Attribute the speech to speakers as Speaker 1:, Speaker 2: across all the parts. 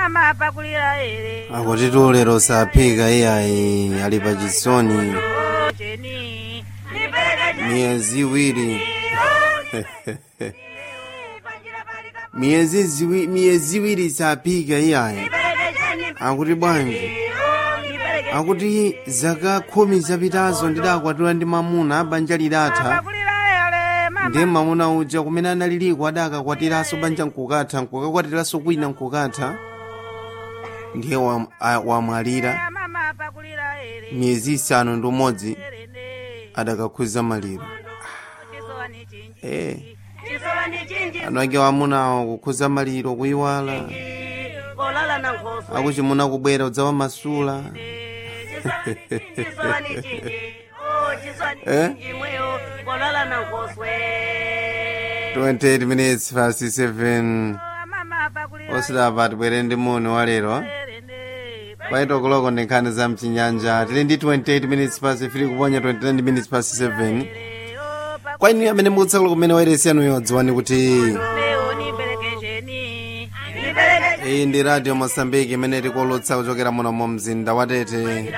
Speaker 1: mama pakulira ere
Speaker 2: akuti tulero saphika iyayi ali pa chisoni miyezi iwiri miyezi iwiri saphika iyayi akuti bwanji akuti zaka 10 zapitazo ndidakwatiwa ndi mamuna banja lidatha ndiye mamuna uja kumene analiliko adakakwatiranso banja nkukatha nkukakwatiranso kwina nkukatha ndiye wamwalira miyezi 5 adakakhuza maliro anake wamunawo kukhuza maliro kuyiwala akuti muna kubwera udzawa masula 28 minutes past 7 osilapa tibwere ndi muni walero paito kuloko ndikhani za mchinyanja tili ndi 28 minutes past 3 kuponya 29 minutes past 7 kwa inu amene mukutsakula kumene wairesi yanu yodziwani kuti iyi ndi radio Mosambiki imene tikulutsa kuchokera muno mu mzinda wa Tete.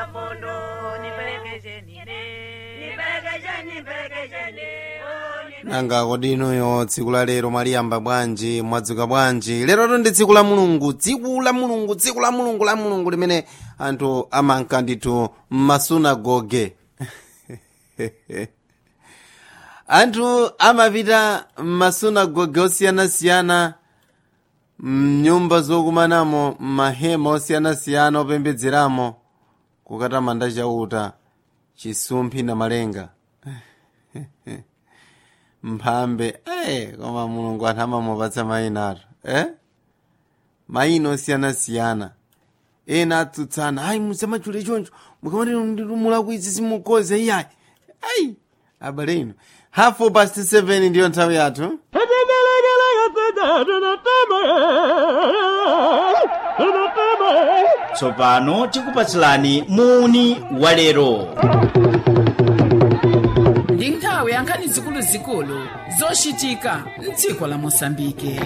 Speaker 2: Nanga kodi inuyo tsiku la lero mwaliyamba bwanji, mwadzuka bwanji? Lero ndi tsiku la Mulungu, tsiku la Mulungu limene anthu amanka ndithu m'masunagoge. Anthu amapita m'masunagoge osiyanasiyana, mnyumba zokumanamo, mahema osiyanasiyana opembedzeramo, kukatamanda chauta, chisumphi na malenga. Mphambe, koma Mulungu anthu amamupatsa mayina ato, mayina osiyanasiyana. Ena atsutsana, ayi musamachule choncho, mukamati mulakwitsi simukoze iyayi. Ayi, abale ino. 7:30 ndiyo nthawi yathu.
Speaker 3: Tsopano tikupatsilani muni walero.
Speaker 4: Ndi nthawi yankhani zikuluzikulu zochitika m'dziko la Mosambike.